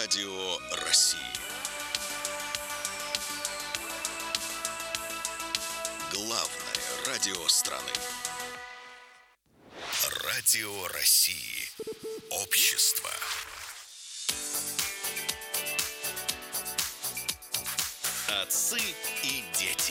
Радио России. Главное радио страны. Радио России. Общество. Отцы и дети.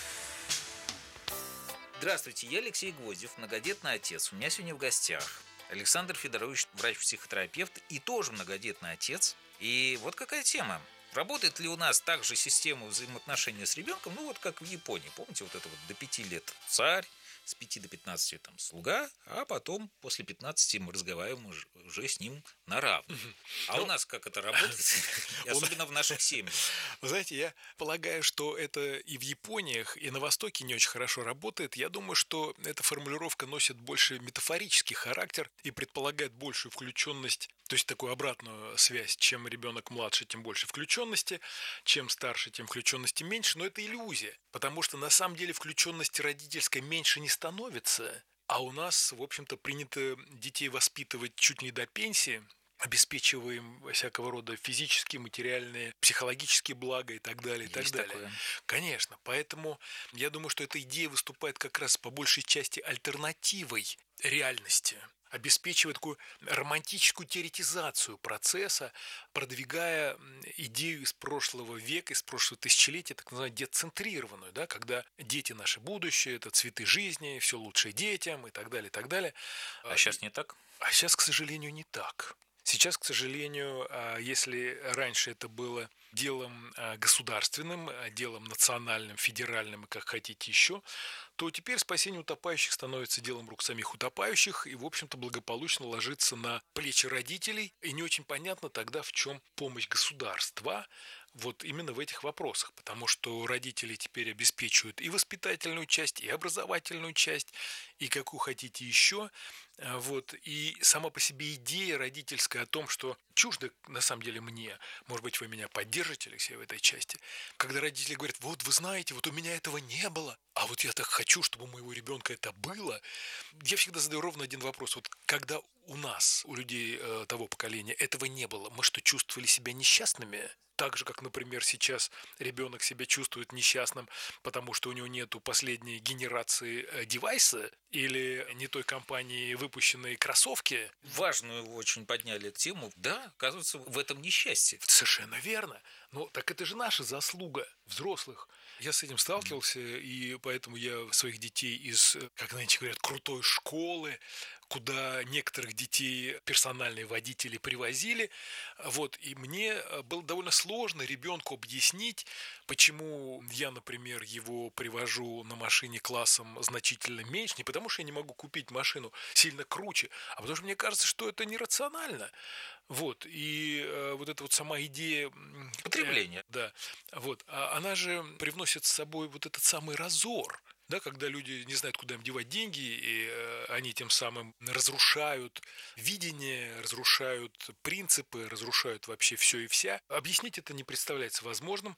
Здравствуйте, я Алексей Гвоздев, многодетный отец. У меня сегодня в гостях Александр Федорович, врач-психотерапевт и тоже многодетный отец. И вот какая тема. Работает ли у нас также система взаимоотношений с ребенком, как в Японии. Помните, вот это вот до 5 лет царь, с 5 до 15 там слуга, а потом после 15 мы разговариваем уже с ним на равных. А у нас как это работает? Особенно в наших семьях. Вы знаете, я полагаю, что это и в Япониях, и на Востоке не очень хорошо работает. Я думаю, что эта формулировка носит больше метафорический характер и предполагает большую включенность, то есть такую обратную связь. Чем ребенок младше, тем больше включенности, чем старше, тем включенности меньше. Но это иллюзия, потому что на самом деле включенности родительской меньше не становится. А у нас, в общем-то, принято детей воспитывать чуть не до пенсии, обеспечиваем всякого рода физические, материальные, психологические блага и так далее, и так далее. Такое. Конечно, поэтому я думаю, что эта идея выступает как раз по большей части альтернативой реальности, обеспечивает такую романтическую теоретизацию процесса, продвигая идею из прошлого века, из прошлого тысячелетия, так называемую децентрированную, да, когда дети наше будущее, это цветы жизни, все лучшее детям и так далее, и так далее. А сейчас не так? А сейчас, к сожалению, не так. Сейчас, к сожалению, если раньше это было делом государственным, делом национальным, федеральным и как хотите еще, то теперь спасение утопающих становится делом рук самих утопающих и, в общем-то, благополучно ложится на плечи родителей. И не очень понятно тогда, в чем помощь государства вот именно в этих вопросах, потому что родители теперь обеспечивают и воспитательную часть, и образовательную часть, и какую хотите еще. Вот. И сама по себе идея родительская о том, что чуждо на самом деле мне, может быть, вы меня поддержите, Алексей, в этой части, когда родители говорят, вот вы знаете, вот у меня этого не было, а вот я так хочу, чтобы у моего ребенка это было. Я всегда задаю ровно один вопрос. Вот когда у нас, у людей того поколения этого не было, мы что, чувствовали себя несчастными? Так же, как, например, сейчас ребенок себя чувствует несчастным, потому что у него нету последней генерации девайса или не той компании выпущенные кроссовки. Важную очень подняли тему. Да, оказывается, в этом несчастье. Совершенно верно. Но так это же наша заслуга, взрослых. Я с этим сталкивался, и поэтому я своих детей из, как нынче говорят, крутой школы, куда некоторых детей персональные водители привозили. Вот, и мне было довольно сложно ребенку объяснить, почему я, например, его привожу на машине классом значительно меньше, не потому что я не могу купить машину сильно круче, а потому что мне кажется, что это нерационально. Вот, и вот эта вот сама идея Потребление. Да, вот, она же привносит с собой вот этот самый разор. Да, когда люди не знают, куда им девать деньги, и они тем самым разрушают видение, разрушают принципы, разрушают вообще все и вся. Объяснить это не представляется возможным,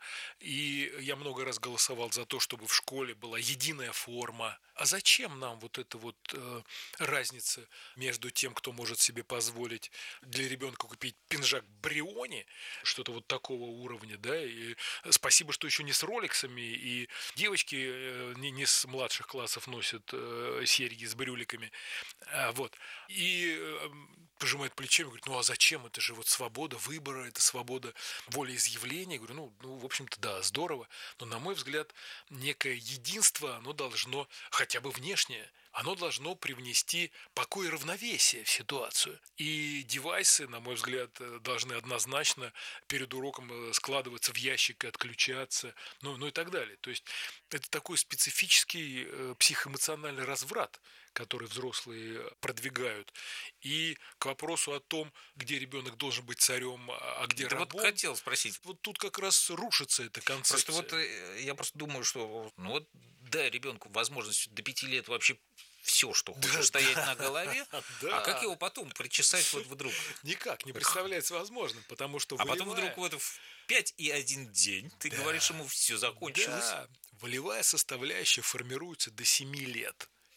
и я много раз голосовал за то, чтобы в школе была единая форма. А зачем нам вот эта вот разница между тем, кто может себе позволить для ребенка купить пинжак Бриони, что-то вот такого уровня, да, и спасибо, что еще не с роликсами, и девочки не с младших классов носят серьги с брюликами, вот, и пожимает плечами, говорит, ну а зачем, это же вот свобода выбора, это свобода волеизъявления. Я говорю, ну, в общем-то, да, здорово, но, на мой взгляд, некое единство, оно должно, хотя бы внешнее, оно должно привнести покой и равновесие в ситуацию. И девайсы, на мой взгляд, должны однозначно перед уроком складываться в ящик и отключаться, ну и так далее. То есть это такой специфический психоэмоциональный разврат, который взрослые продвигают. И к вопросу о том, где ребенок должен быть царем, а где Да рабом. вот хотел спросить. Вот тут как раз рушится эта концепция. Просто я просто думаю, что дай ребенку возможность до 5 лет вообще все, что хочешь, стоять на голове, а как его потом причесать вот вдруг? Никак не представляется возможным, потому что А потом вдруг вот в 5 и 1 день ты говоришь ему, все закончилось. Да, волевая составляющая формируется до 7 лет.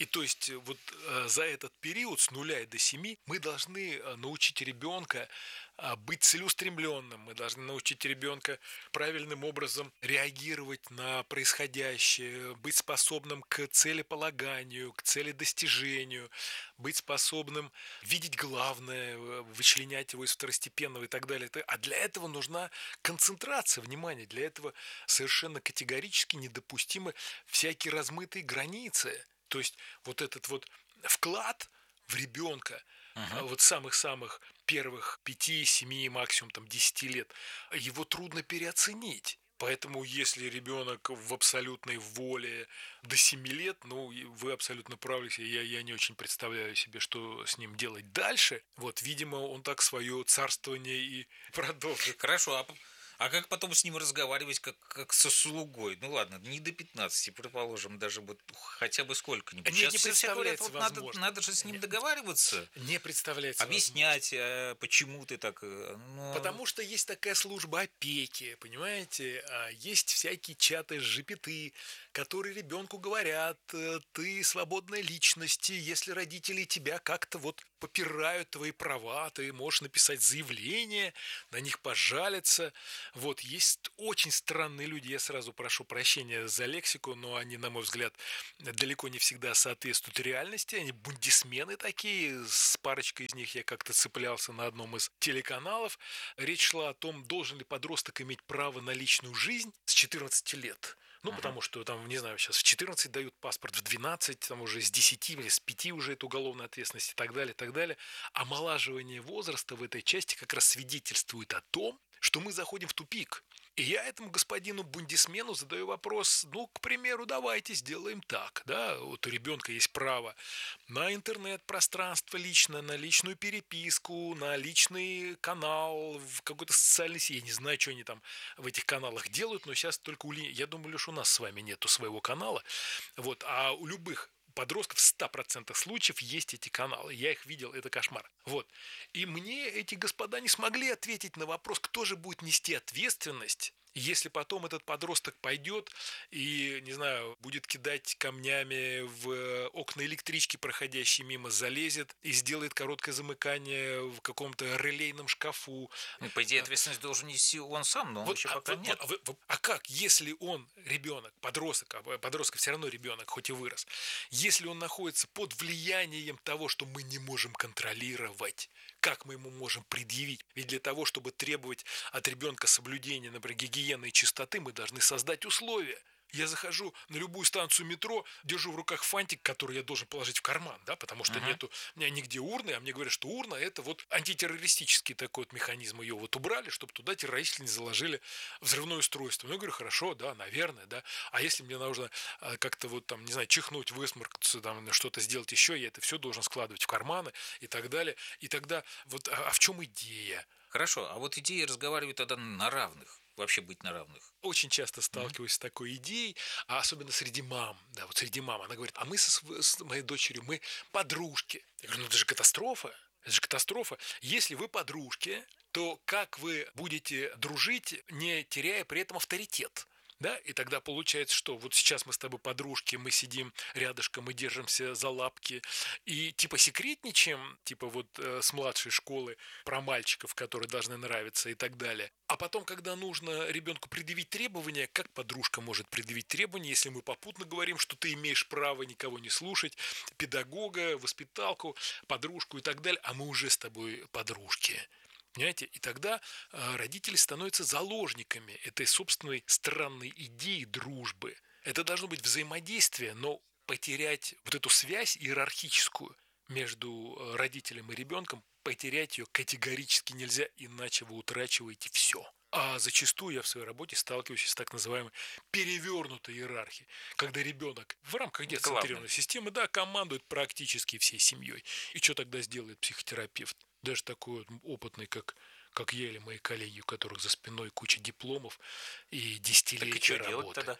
И то есть вот за этот период с 0 до 7 мы должны научить ребенка быть целеустремленным, мы должны научить ребенка правильным образом реагировать на происходящее, быть способным к целеполаганию, к целедостижению, быть способным видеть главное, вычленять его из второстепенного и так далее. А для этого нужна концентрация внимания, для этого совершенно категорически недопустимы всякие размытые границы. То есть вот этот вот вклад в ребенка вот самых-самых первых 5, 7, максимум 10 лет, его трудно переоценить. Поэтому если ребенок в абсолютной воле до 7 лет, вы абсолютно правы, я не очень представляю себе, что с ним делать дальше. Вот, видимо, он так свое царствование и продолжит. Хорошо, а как потом с ним разговаривать, как со слугой? Ну ладно, не до 15, предположим, даже вот хотя бы сколько-нибудь. Сейчас не представляется возможно. Надо же с ним договариваться. Не представляется объяснять, почему ты так... Потому что есть такая служба опеки, понимаете? Есть всякие чаты с GPT, которые ребенку говорят: ты свободная личность, и если родители тебя как-то вот попирают твои права, ты можешь написать заявление, на них пожалиться. Вот, есть очень странные люди, я сразу прошу прощения за лексику, но они, на мой взгляд, далеко не всегда соответствуют реальности. Они бундисмены такие, с парочкой из них я как-то цеплялся на одном из телеканалов. Речь шла о том, должен ли подросток иметь право на личную жизнь с 14 лет. Потому что там, не знаю, сейчас в 14 дают паспорт, в 12, там уже с 10 или с 5 уже это уголовная ответственность и так далее, и так далее. Омолаживание возраста в этой части как раз свидетельствует о том, что мы заходим в тупик. И я этому господину бундисмену задаю вопрос: к примеру, давайте сделаем так, да, вот у ребенка есть право на интернет-пространство лично, на личную переписку, на личный канал в какой-то социальной сети. Я не знаю, что они там в этих каналах делают, но сейчас только я думаю, лишь у нас с вами нету своего канала, вот, а у любых подростков в 100% случаев есть эти каналы. Я их видел, это кошмар. Вот. И мне эти господа не смогли ответить на вопрос, кто же будет нести ответственность, если потом этот подросток пойдет и, не знаю, будет кидать камнями в окна электрички, проходящие мимо, залезет и сделает короткое замыкание в каком-то релейном шкафу. По идее, ответственность должен нести он сам, но он еще пока нет. А как, если он ребенок, подросток, а подросток все равно ребенок, хоть и вырос, если он находится под влиянием того, что мы не можем контролировать, как мы ему можем предъявить? Ведь для того, чтобы требовать от ребенка соблюдения, например, гигиены и чистоты, мы должны создать условия. Я захожу на любую станцию метро, держу в руках фантик, который я должен положить в карман, да, потому что нету у меня нигде урны, а мне говорят, что урна — это вот антитеррористический такой вот механизм, ее вот убрали, чтобы туда террористы не заложили взрывное устройство. Я говорю, хорошо, да, наверное, да. А если мне нужно как-то вот там, не знаю, чихнуть, высморкаться, там, что-то сделать еще, я это все должен складывать в карманы и так далее. И тогда вот, а в чем идея? Хорошо, а вот идея разговаривать тогда на равных. Вообще быть на равных. Очень часто сталкиваюсь с такой идеей, а особенно среди мам. Да, вот среди мам. Она говорит, а мы с моей дочерью, мы подружки. Я говорю, это же катастрофа. Это же катастрофа. Если вы подружки, то как вы будете дружить, не теряя при этом авторитет? Да? И тогда получается, что вот сейчас мы с тобой подружки, мы сидим рядышком и держимся за лапки и типа секретничаем, типа вот с младшей школы про мальчиков, которые должны нравиться и так далее. А потом, когда нужно ребенку предъявить требования, как подружка может предъявить требования, если мы попутно говорим, что ты имеешь право никого не слушать, педагога, воспиталку, подружку и так далее, а мы уже с тобой подружки. Понимаете? И тогда родители становятся заложниками этой собственной странной идеи дружбы. Это должно быть взаимодействие, но потерять вот эту связь иерархическую между родителем и ребенком, потерять ее категорически нельзя, иначе вы утрачиваете все. А зачастую я в своей работе сталкиваюсь с так называемой перевернутой иерархией, когда ребенок в рамках децентрированной системы, да, командует практически всей семьей. И что тогда сделает психотерапевт? Даже такой опытный, как я или мои коллеги, у которых за спиной куча дипломов и десятилетия работы.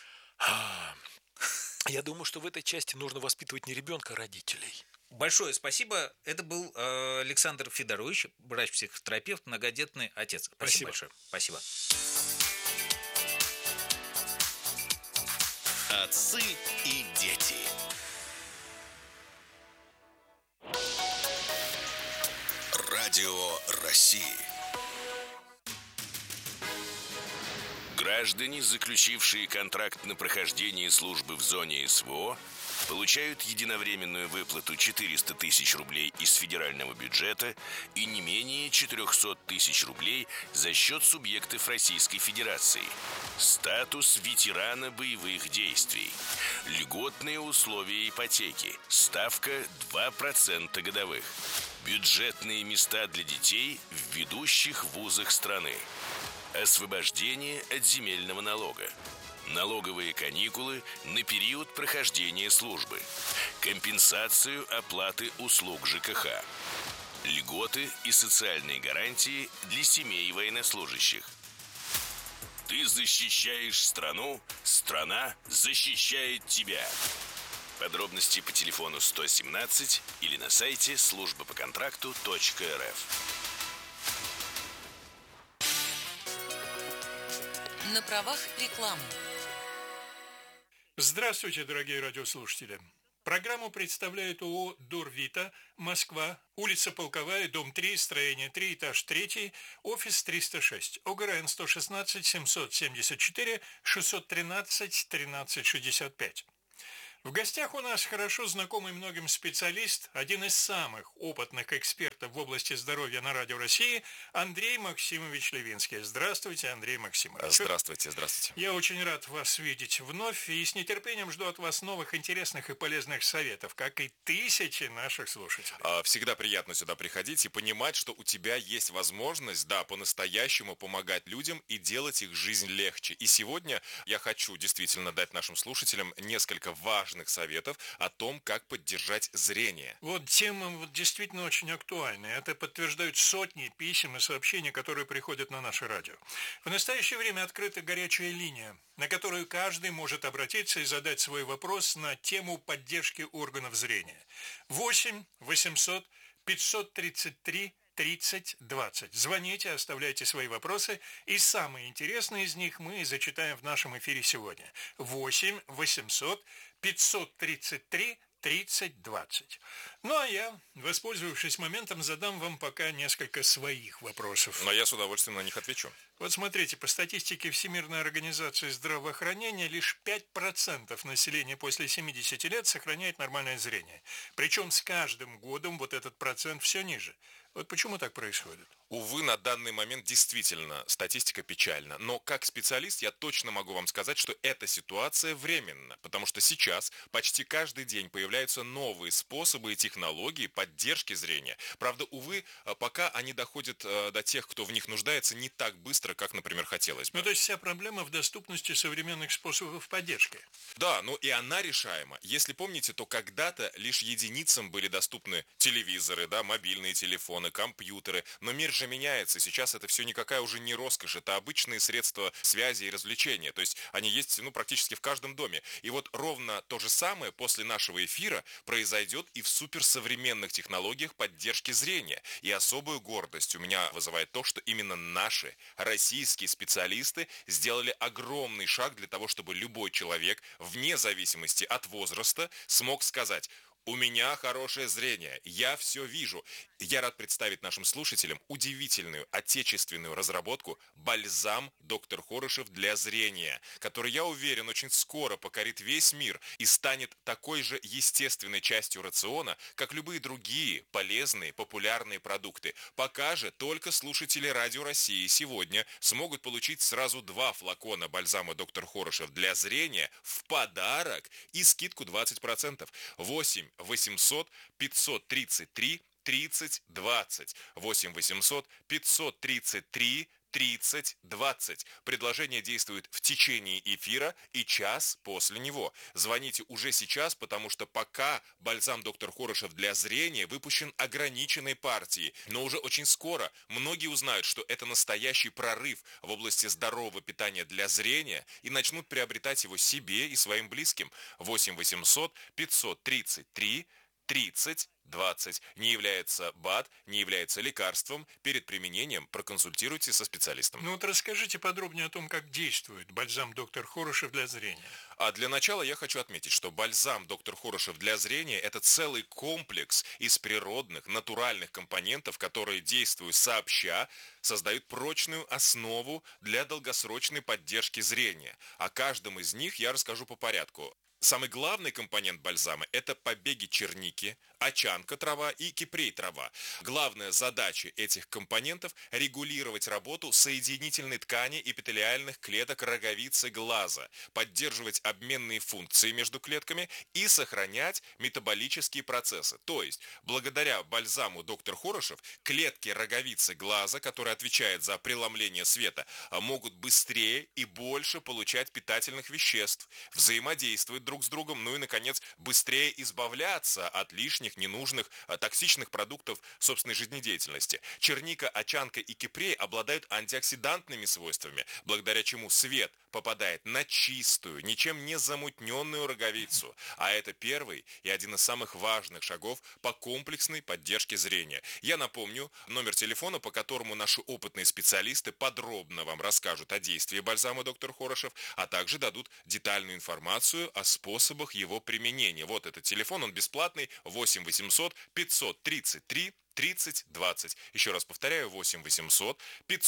Я думаю, что в этой части нужно воспитывать не ребенка, а родителей. Большое спасибо. Это был Александр Федорович, врач-психотерапевт, многодетный отец. Спасибо большое. Спасибо. Отцы и дети. Радио России. Граждане, заключившие контракт на прохождение службы в зоне СВО, получают единовременную выплату 400 тысяч рублей из федерального бюджета и не менее 400 тысяч рублей за счет субъектов Российской Федерации. Статус ветерана боевых действий. Льготные условия ипотеки. Ставка 2% годовых. Бюджетные места для детей в ведущих вузах страны. Освобождение от земельного налога. Налоговые каникулы на период прохождения службы. Компенсацию оплаты услуг ЖКХ. Льготы и социальные гарантии для семей военнослужащих. Ты защищаешь страну, страна защищает тебя. Подробности по телефону 117 или на сайте службапоконтракту.рф. На правах рекламы. Здравствуйте, дорогие радиослушатели. Программу представляет ООО «Дорвита», Москва, улица Полковая, дом 3, строение 3, этаж 3, офис 306, ОГРН 116 774 613 1365. В гостях у нас хорошо знакомый многим специалист, один из самых опытных экспертов в области здоровья на Радио России, Андрей Максимович Левинский. Здравствуйте, Андрей Максимович. Здравствуйте, здравствуйте. Я очень рад вас видеть вновь и с нетерпением жду от вас новых интересных и полезных советов, как и тысячи наших слушателей. Всегда приятно сюда приходить и понимать, что у тебя есть возможность, по-настоящему помогать людям и делать их жизнь легче. И сегодня я хочу действительно дать нашим слушателям несколько важных советов о том, как поддержать зрение. Вот тема действительно очень актуальная. Это подтверждают сотни писем и сообщений, которые приходят на наше радио. В настоящее время открыта горячая линия, на которую каждый может обратиться и задать свой вопрос на тему поддержки органов зрения. 8 800 533 30-20. Звоните, оставляйте свои вопросы, и самые интересные из них мы зачитаем в нашем эфире сегодня. 8 800 533 30-20. Ну, а я, воспользовавшись моментом, задам вам пока несколько своих вопросов. Но я с удовольствием на них отвечу. Вот смотрите, по статистике Всемирной организации здравоохранения, лишь 5% населения после 70 лет сохраняет нормальное зрение. Причем с каждым годом вот этот процент все ниже. Вот почему так происходит? Увы, на данный момент действительно статистика печальна. Но как специалист я точно могу вам сказать, что эта ситуация временна. Потому что сейчас почти каждый день появляются новые способы и технологии поддержки зрения. Правда, увы, пока они доходят до тех, кто в них нуждается, не так быстро, как, например, хотелось бы. Ну, то есть вся проблема в доступности современных способов поддержки. Да, но и она решаема. Если помните, то когда-то лишь единицам были доступны телевизоры, мобильные телефоны, компьютеры. Но мир же меняется. Сейчас это все никакая уже не роскошь. Это обычные средства связи и развлечения. То есть они есть практически в каждом доме. И вот ровно то же самое после нашего эфира произойдет и в суперсовременных технологиях поддержки зрения. И особую гордость у меня вызывает то, что именно наши российские специалисты сделали огромный шаг для того, чтобы любой человек, вне зависимости от возраста, смог сказать: у меня хорошее зрение, я все вижу. Я рад представить нашим слушателям удивительную отечественную разработку «Бальзам Доктор Хорошев для зрения», который, я уверен, очень скоро покорит весь мир и станет такой же естественной частью рациона, как любые другие полезные, популярные продукты. Пока же только слушатели Радио России сегодня смогут получить сразу 2 флакона бальзама Доктор Хорошев для зрения в подарок и скидку 20%. 8 800 533 30-20. 8 800 533 30-20. Предложение действует в течение эфира и час после него. Звоните уже сейчас, потому что пока бальзам Доктор Хорошев для зрения выпущен ограниченной партией. Но уже очень скоро многие узнают, что это настоящий прорыв в области здорового питания для зрения и начнут приобретать его себе и своим близким. 8 800 533 30-20. Не является БАД, не является лекарством. Перед применением проконсультируйтесь со специалистом. Ну вот расскажите подробнее о том, как действует бальзам «Доктор Хорошев» для зрения. А для начала я хочу отметить, что бальзам «Доктор Хорошев» для зрения – это целый комплекс из природных, натуральных компонентов, которые, действуя сообща, создают прочную основу для долгосрочной поддержки зрения. О каждом из них я расскажу по порядку. Самый главный компонент бальзама – это побеги черники, очанка трава и кипрей трава. Главная задача этих компонентов – регулировать работу соединительной ткани эпителиальных клеток роговицы глаза, поддерживать обменные функции между клетками и сохранять метаболические процессы. То есть, благодаря бальзаму «Доктор Хорошев» клетки роговицы глаза, которые отвечают за преломление света, могут быстрее и больше получать питательных веществ, взаимодействовать друг с другом, ну и, наконец, быстрее избавляться от лишних, ненужных, токсичных продуктов собственной жизнедеятельности. Черника, очанка и кипрей обладают антиоксидантными свойствами, благодаря чему свет попадает на чистую, ничем не замутненную роговицу. А это первый и один из самых важных шагов по комплексной поддержке зрения. Я напомню номер телефона, по которому наши опытные специалисты подробно вам расскажут о действии бальзама «Доктор Хорошев», а также дадут детальную информацию о способах его применения. Вот этот телефон, он бесплатный, 8 800 533 30 20. Еще раз повторяю, 8 800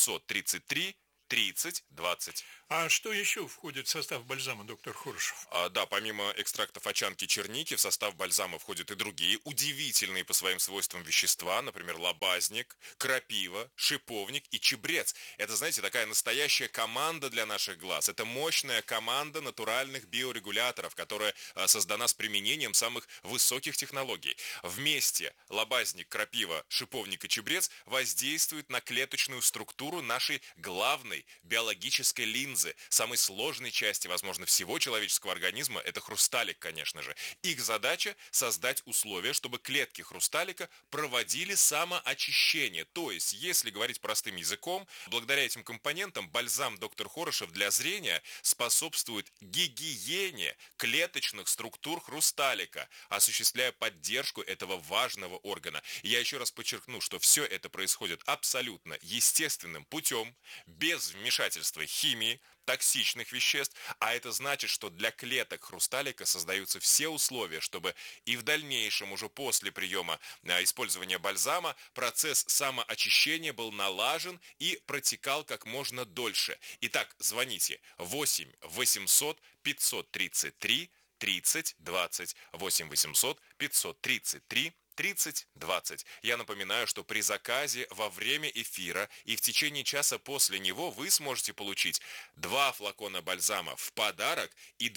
533 30 20. А что еще входит в состав бальзама «Доктор Хорошев»? Да, помимо экстрактов очанки черники, в состав бальзама входят и другие удивительные по своим свойствам вещества, например, лобазник, крапива, шиповник и чебрец. Это, знаете, такая настоящая команда для наших глаз. Это мощная команда натуральных биорегуляторов, которая создана с применением самых высоких технологий. Вместе лобазник, крапива, шиповник и чебрец воздействуют на клеточную структуру нашей главной биологической линзы, самой сложной части, возможно, всего человеческого организма, это хрусталик, конечно же. Их задача – создать условия, чтобы клетки хрусталика проводили самоочищение. То есть, если говорить простым языком, благодаря этим компонентам бальзам «Доктор Хорошев» для зрения способствует гигиене клеточных структур хрусталика, осуществляя поддержку этого важного органа. Я еще раз подчеркну, что все это происходит абсолютно естественным путем, без вмешательства химии, токсичных веществ, а это значит, что для клеток хрусталика создаются все условия, чтобы и в дальнейшем, уже после приема использования бальзама, процесс самоочищения был налажен и протекал как можно дольше. Итак, звоните 8 800 533 30 20, 8 800 533 30-20. Я напоминаю, что при заказе во время эфира и в течение часа после него вы сможете получить 2 флакона бальзама в подарок и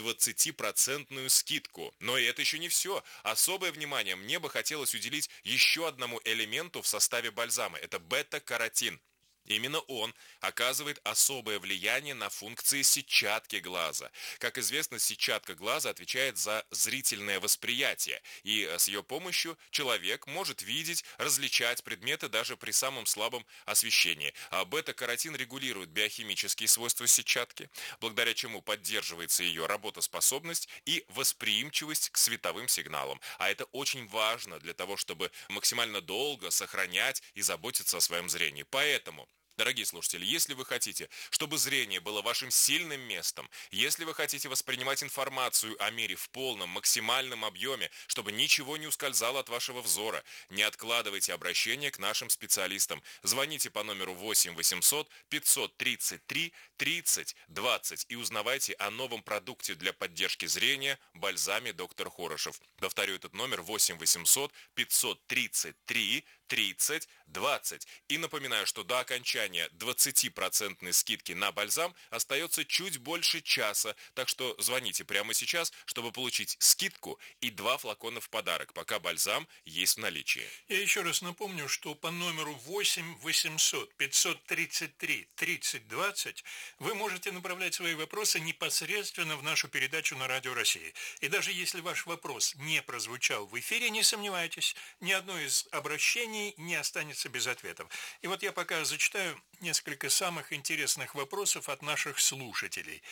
20% скидку. Но и это еще не все. Особое внимание мне бы хотелось уделить еще одному элементу в составе бальзама. Это бета-каротин. Именно он оказывает особое влияние на функции сетчатки глаза. Как известно, сетчатка глаза отвечает за зрительное восприятие, и с ее помощью человек может видеть, различать предметы даже при самом слабом освещении. А бета-каротин регулирует биохимические свойства сетчатки, благодаря чему поддерживается ее работоспособность и восприимчивость к световым сигналам. А это очень важно для того, чтобы максимально долго сохранять и заботиться о своем зрении. Поэтому, дорогие слушатели, если вы хотите, чтобы зрение было вашим сильным местом, если вы хотите воспринимать информацию о мире в полном, максимальном объеме, чтобы ничего не ускользало от вашего взора, не откладывайте обращение к нашим специалистам. Звоните по номеру 8 800 533 30 20 и узнавайте о новом продукте для поддержки зрения бальзаме «Доктор Хорошев». Повторю этот номер 8 800 533 30 20. И напоминаю, что до окончания 20% скидки на бальзам остается чуть больше часа, так что звоните прямо сейчас, чтобы получить скидку и 2 флакона в подарок, пока бальзам есть в наличии. Я еще раз напомню, что по номеру 8 800 533 30 20 вы можете направлять свои вопросы непосредственно в нашу передачу на Радио России. И даже если ваш вопрос не прозвучал в эфире, не сомневайтесь, ни одно из обращений не останется без ответов. И вот я пока зачитаю несколько самых интересных вопросов от наших слушателей.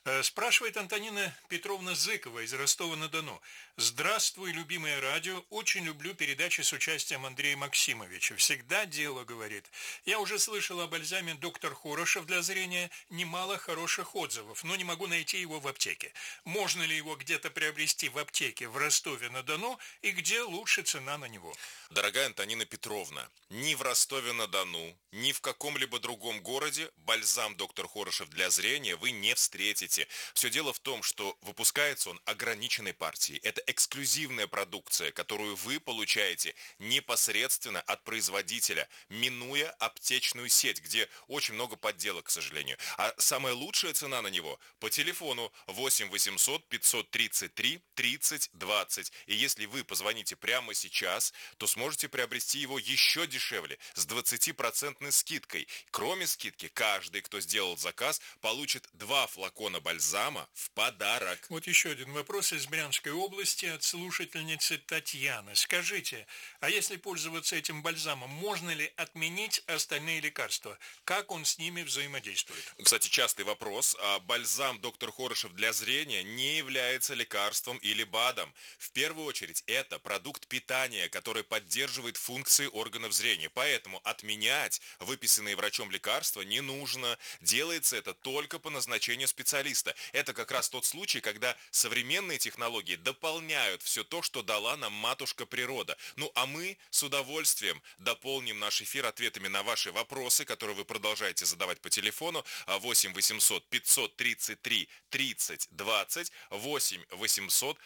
Спрашивает Антонина Петровна Зыкова из Ростова-на-Дону. Здравствуй, любимое радио. Очень люблю передачи с участием Андрея Максимовича. Всегда дело, говорит. Я уже слышал о бальзаме «Доктор Хорошев» для зрения. Немало хороших отзывов, но не могу найти его в аптеке. Можно ли его где-то приобрести в аптеке в Ростове-на-Дону и где лучше цена на него? Дорогая Антонина Петровна, ни в Ростове-на-Дону, ни в каком-либо другом городе бальзам «Доктор Хорошев» для зрения вы не встретите. Все дело в том, что выпускается он ограниченной партией. Это эксклюзивная продукция, которую вы получаете непосредственно от производителя, минуя аптечную сеть, где очень много подделок, к сожалению. А самая лучшая цена на него по телефону 8 800 533 30 20. И если вы позвоните прямо сейчас, то сможете приобрести его еще дешевле, с 20% скидкой. Кроме скидки, каждый, кто сделал заказ, получит 2 флакона бальзама в подарок. Вот еще один вопрос из Брянской области от слушательницы Татьяны. Скажите, а если пользоваться этим бальзамом, можно ли отменить остальные лекарства? Как он с ними взаимодействует? Кстати, частый вопрос. Бальзам «Доктор Хорошев» для зрения не является лекарством или БАДом. В первую очередь, это продукт питания, который поддерживает функции органов зрения. Поэтому отменять выписанные врачом лекарства не нужно. Делается это только по назначению специалиста. Это как раз тот случай, когда современные технологии дополняют все то, что дала нам матушка природа. Ну а мы с удовольствием дополним наш эфир ответами на ваши вопросы, которые вы продолжаете задавать по телефону 8 800 533 30 20, 8 800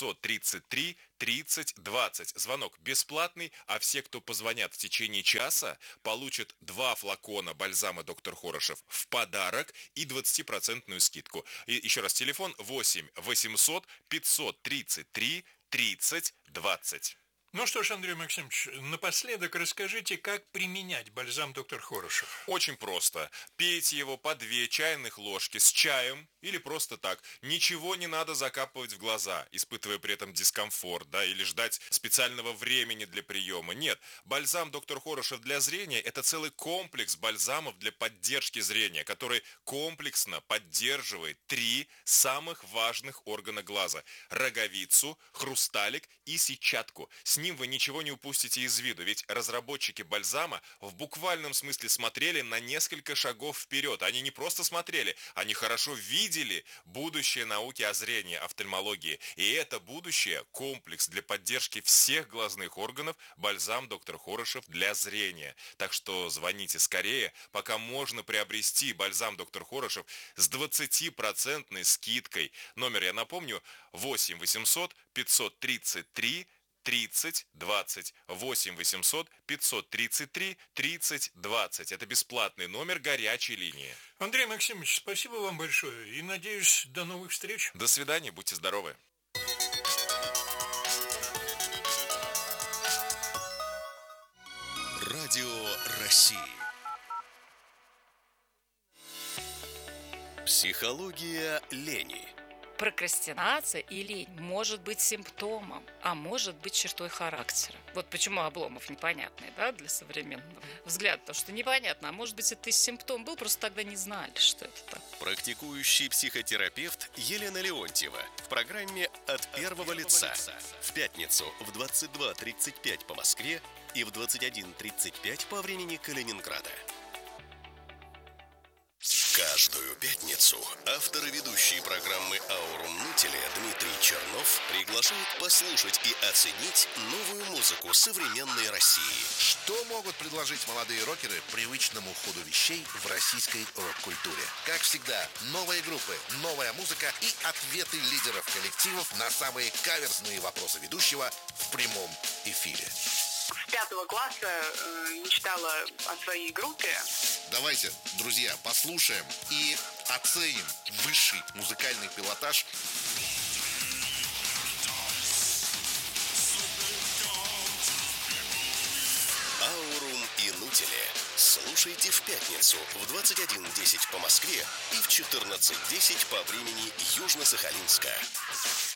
533 30 20. Звонок бесплатный, а все, кто позвонят в течение часа, получат 2 флакона бальзама «Доктор Хорошев» в подарок и 20% скидку. И еще раз, телефон 8 800 533 30 20. Ну что ж, Андрей Максимович, напоследок расскажите, как применять бальзам «Доктор Хорошев». Очень просто. Пейте его по 2 чайных ложки с чаем или просто так. Ничего не надо закапывать в глаза, испытывая при этом дискомфорт, да, или ждать специального времени для приема. Нет, бальзам «Доктор Хорошев» для зрения – это целый комплекс бальзамов для поддержки зрения, который комплексно поддерживает 3 самых важных органа глаза – роговицу, хрусталик и сетчатку. С ним вы ничего не упустите из виду, ведь разработчики бальзама в буквальном смысле смотрели на несколько шагов вперед. Они не просто смотрели, они хорошо видели будущее науки о зрении, офтальмологии. И это будущее – комплекс для поддержки всех глазных органов бальзам «Доктор Хорошев» для зрения. Так что звоните скорее, пока можно приобрести бальзам «Доктор Хорошев» с 20% скидкой. Номер, я напомню, 8 800 533 30 20. 8 800 533 30 20. Это бесплатный номер горячей линии. Андрей Максимович, спасибо вам большое и, надеюсь, до новых встреч. До свидания, будьте здоровы. Радио России. Психология лени. Прокрастинация и лень может быть симптомом, а может быть чертой характера. Вот почему Обломов непонятный, да, для современного взгляда. Потому что непонятно, а может быть это и симптом был, просто тогда не знали, что это так. Практикующий психотерапевт Елена Леонтьева в программе «От первого лица» в пятницу в 22:35 по Москве и в 21:35 по времени Калининграда. Каждую пятницу автор и ведущий программы «Аурум Нутиля» Дмитрий Чернов приглашает послушать и оценить новую музыку современной России. Что могут предложить молодые рокеры привычному ходу вещей в российской рок-культуре? Как всегда, новые группы, новая музыка и ответы лидеров коллективов на самые каверзные вопросы ведущего в прямом эфире. С 5 класса мечтала о своей группе. Давайте, друзья, послушаем и оценим высший музыкальный пилотаж. Аурум и Нутиля. Слушайте в пятницу в 21:10 по Москве и в 14:10 по времени Южно-Сахалинска.